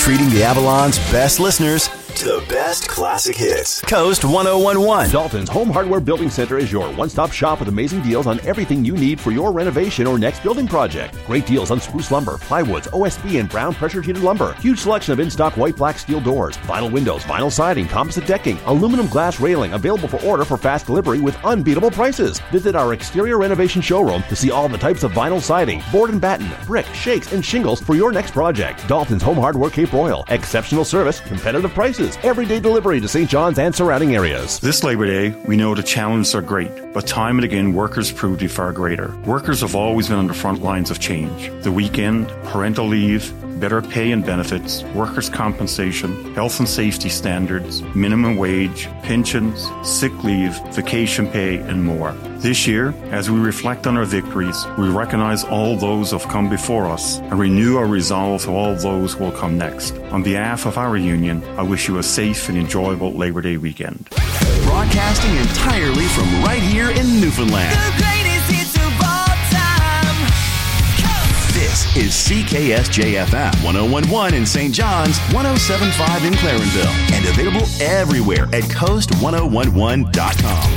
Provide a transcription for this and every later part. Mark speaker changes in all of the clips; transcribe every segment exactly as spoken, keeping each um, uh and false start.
Speaker 1: treating the Avalon's best listeners to the best classic hits. Coast one oh one one.
Speaker 2: Dalton's Home Hardware Building Center is your one-stop shop with amazing deals on everything you need for your renovation or next building project. Great deals on spruce lumber, plywoods, O S B, and brown pressure-treated lumber. Huge selection of in-stock white, black steel doors, vinyl windows, vinyl siding, composite decking, aluminum glass railing, available for order for fast delivery with unbeatable prices. Visit our exterior renovation showroom to see all the types of vinyl siding, board and batten, brick, shakes, and shingles for your next project. Dalton's Home Hardware Cape Royal. Exceptional service, competitive prices, everyday delivery to Saint John's and surrounding areas.
Speaker 3: This Labor Day, we know the challenges are great, but time and again, workers prove to be far greater. Workers have always been on the front lines of change. The weekend, parental leave, better pay and benefits, workers' compensation, health and safety standards, minimum wage, pensions, sick leave, vacation pay, and more. This year, as we reflect on our victories, we recognize all those who have come before us and renew our resolve to all those who will come next. On behalf of our union, I wish you a safe and enjoyable Labor Day weekend.
Speaker 1: Broadcasting entirely from right here in Newfoundland.
Speaker 4: The greatest hits of all time.
Speaker 1: This is C K S J F M one oh one point one in Saint John's, one oh seven point five in Clarenville, and available everywhere at coast one oh one one dot com.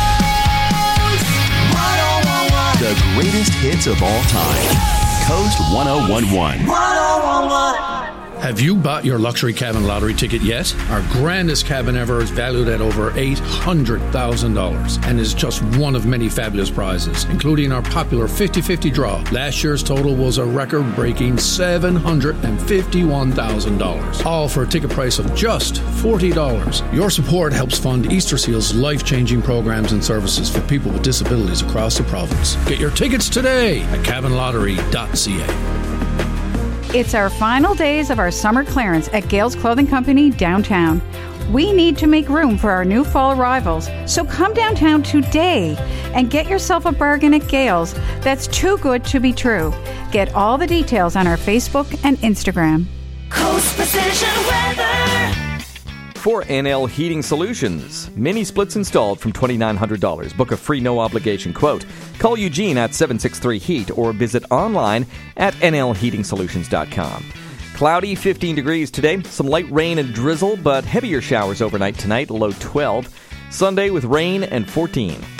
Speaker 1: The greatest hits of all time. Coast one oh one one.
Speaker 4: one oh one one.
Speaker 5: Have you bought your luxury cabin lottery ticket yet? Our grandest cabin ever is valued at over eight hundred thousand dollars and is just one of many fabulous prizes, including our popular fifty-fifty draw. Last year's total was a record-breaking seven hundred fifty-one thousand dollars, all for a ticket price of just forty dollars. Your support helps fund Easter Seal's life-changing programs and services for people with disabilities across the province. Get your tickets today at cabin lottery dot c a.
Speaker 6: It's our final days of our summer clearance at Gales Clothing Company downtown. We need to make room for our new fall arrivals, so come downtown today and get yourself a bargain at Gales that's too good to be true. Get all the details on our Facebook and Instagram.
Speaker 4: Coast Precision Weather.
Speaker 7: For N L Heating Solutions, mini splits installed from two thousand nine hundred dollars. Book a free no-obligation quote. Call Eugene at seven six three heat or visit online at n l heating solutions dot com. Cloudy, fifteen degrees today. Some light rain and drizzle, but heavier showers overnight tonight, low twelve. Sunday with rain and fourteen.